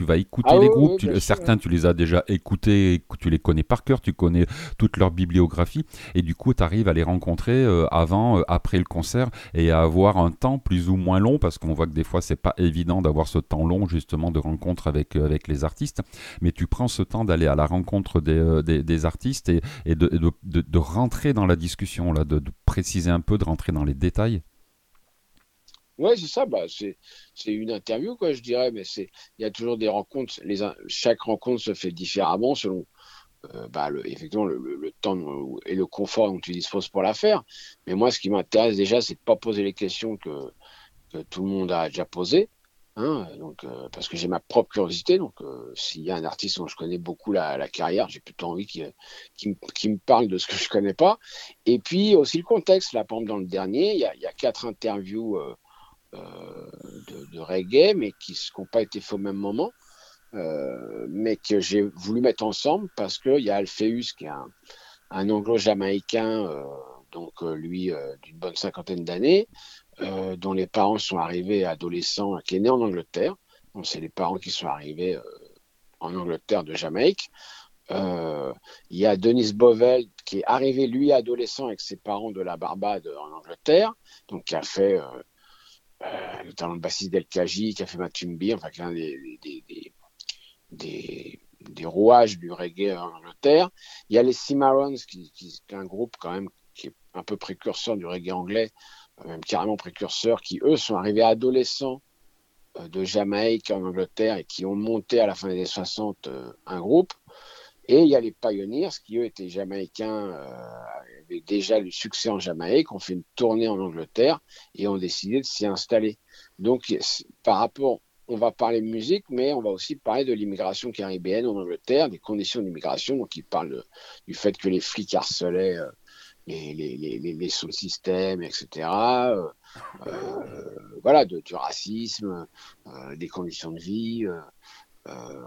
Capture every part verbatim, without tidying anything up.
vas écouter Ah les oui, groupes, oui, bien tu- sûr. Ouais. certains tu les as déjà écoutés, tu les connais par cœur, tu connais toute leur bibliographie, et du coup tu arrives à les rencontrer euh, avant, euh, après le concert, et à avoir un temps plus ou moins long, parce qu'on voit que des fois c'est pas évident d'avoir ce temps long justement de rencontre avec, euh, avec les artistes, mais tu prends ce temps d'aller à la rencontre des, euh, des, des artistes et, et de, de, de, de rentrer dans la discussion, là, de, de préciser un peu, de rentrer dans les détails. Ouais, c'est ça. Bah, c'est c'est une interview, quoi, je dirais. Mais c'est il y a toujours des rencontres. Les in- chaque rencontre se fait différemment selon euh, bah, le, effectivement le, le, le temps et le confort dont tu disposes pour la faire. Mais moi, ce qui m'intéresse déjà, c'est de pas poser les questions que que tout le monde a déjà posées. Hein, donc, euh, parce que j'ai ma propre curiosité. Donc, euh, s'il y a un artiste dont je connais beaucoup la, la carrière, j'ai plutôt envie qu'il qu'il me, qu'il me parle de ce que je connais pas. Et puis aussi le contexte. Là, par exemple, dans le dernier, il y a, il y a quatre interviews euh, euh, de, de reggae, mais qui n'ont pas été faits au même moment, euh, mais que j'ai voulu mettre ensemble parce qu'il y a Alpheus, qui est un, un anglo-jamaïcain, euh, donc euh, lui euh, d'une bonne cinquantaine d'années, euh, dont les parents sont arrivés adolescents, qui est né en Angleterre. Donc c'est les parents qui sont arrivés euh, en Angleterre de Jamaïque. Euh, il y a Denis Bovell qui est arrivé lui adolescent avec ses parents de la Barbade en Angleterre, donc qui a fait euh, euh, notamment le bassiste Del Kaji, qui a fait Matumbi, enfin qui est un des, des, des, des, des rouages du reggae en Angleterre. Il y a les Cimarrons, qui, qui, qui est un groupe quand même qui est un peu précurseur du reggae anglais, même carrément précurseur, qui eux sont arrivés adolescents euh, de Jamaïque en Angleterre et qui ont monté à la fin des années soixante euh, un groupe. Et il y a les Pioneers qui, eux, étaient jamaïcains, euh, avaient déjà du succès en Jamaïque, ont fait une tournée en Angleterre et ont décidé de s'y installer. Donc, par rapport, on va parler de musique, mais on va aussi parler de l'immigration caribéenne en Angleterre, des conditions d'immigration. Donc, ils parlent du fait que les flics harcelaient euh, les, les, les, les, les sous-systèmes, et cetera. Euh, euh, voilà, de, du racisme, euh, des conditions de vie. Euh, euh,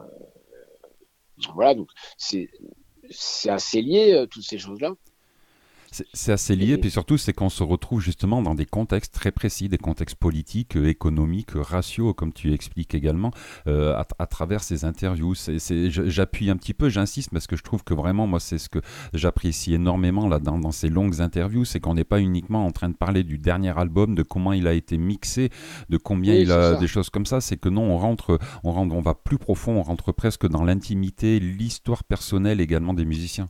voilà, donc c'est c'est assez lié, euh, toutes ces choses-là. C'est c'est assez lié, Et puis surtout, c'est qu'on se retrouve justement dans des contextes très précis, des contextes politiques, euh, économiques, euh, raciaux, comme tu expliques également, euh, à, à travers ces interviews. C'est, c'est, je- j'appuie un petit peu, j'insiste, parce que je trouve que vraiment, moi, c'est ce que j'apprécie énormément là, dans, dans ces longues interviews, c'est qu'on n'est pas uniquement en train de parler du dernier album, de comment il a été mixé, de combien oui, il c'est a ça. des choses comme ça. C'est que non, on rentre, on rentre, on va plus profond, on rentre presque dans l'intimité, l'histoire personnelle également des musiciens.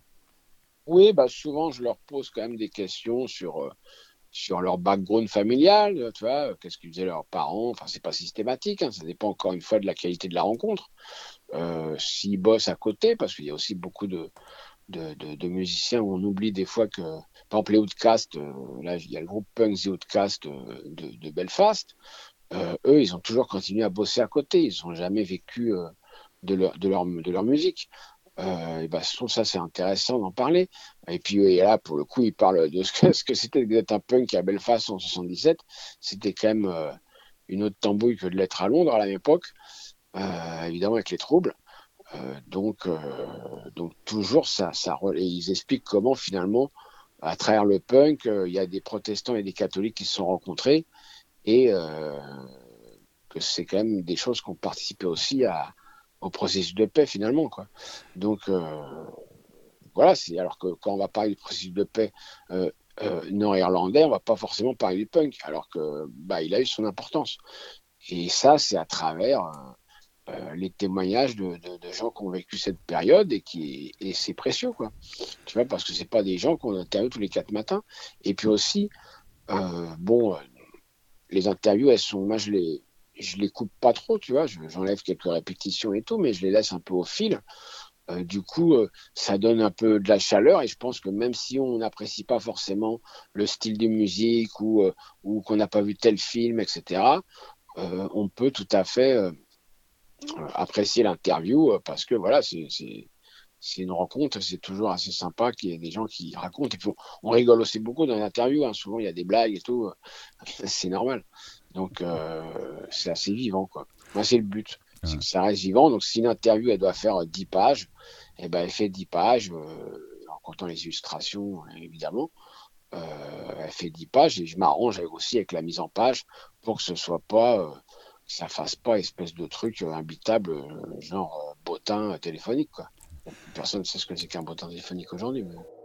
Oui, bah souvent je leur pose quand même des questions sur euh, sur leur background familial, euh, tu vois, euh, qu'est-ce qu'ils faisaient leurs parents. Enfin, c'est pas systématique, hein, ça dépend encore une fois de la qualité de la rencontre. Euh, s'ils bossent à côté, parce qu'il y a aussi beaucoup de de, de, de musiciens où on oublie des fois que, par exemple, les Outcasts, euh, là il y a le groupe punk The Outcasts euh, de, de Belfast. Euh, eux, ils ont toujours continué à bosser à côté. Ils n'ont jamais vécu euh, de, leur, de, leur, de leur musique. Euh, et ben, je trouve ça c'est intéressant d'en parler. Et puis et là, pour le coup, ils parlent de ce que, ce que c'était d'être un punk à Belfast en soixante-dix-sept. C'était quand même euh, une autre tambouille que de l'être à Londres à la même époque, euh, évidemment avec les troubles. Euh, donc, euh, donc toujours ça, ça, et ils expliquent comment finalement, à travers le punk, euh, il y a des protestants et des catholiques qui se sont rencontrés et euh, que c'est quand même des choses qui ont participé aussi à, au processus de paix finalement, quoi. Donc euh, voilà, c'est alors que quand on va parler du processus de paix euh, euh, nord-irlandais, on va pas forcément parler du punk, alors que bah il a eu son importance. Et ça, c'est à travers euh, les témoignages de, de, de, gens qui ont vécu cette période et qui et c'est précieux, quoi. Tu vois, parce que c'est pas des gens qu'on interviewe tous les quatre matins. Et puis aussi, euh, bon, les interviews, elles sont, moi je les je les coupe pas trop, tu vois, j'enlève quelques répétitions et tout, mais je les laisse un peu au fil. Euh, du coup, euh, ça donne un peu de la chaleur et je pense que même si on n'apprécie pas forcément le style de musique ou, euh, ou qu'on n'a pas vu tel film, et cetera, euh, on peut tout à fait euh, apprécier l'interview euh, parce que voilà, c'est, c'est, c'est une rencontre, c'est toujours assez sympa qu'il y ait des gens qui racontent. Et puis on, on rigole aussi beaucoup dans l'interview, hein. Souvent il y a des blagues et tout, c'est normal. Donc euh, c'est assez vivant, quoi. Moi, c'est le but, c'est que ça reste vivant. Donc si une interview elle doit faire dix pages, eh ben, elle fait dix pages, euh, en comptant les illustrations, évidemment. Euh, elle fait dix pages et je m'arrange aussi avec la mise en page pour que ce soit pas euh, ça fasse pas espèce de truc euh, imbitable, euh, genre euh, bottin euh, téléphonique, quoi. Personne ne sait ce que c'est qu'un bottin téléphonique aujourd'hui. Mais...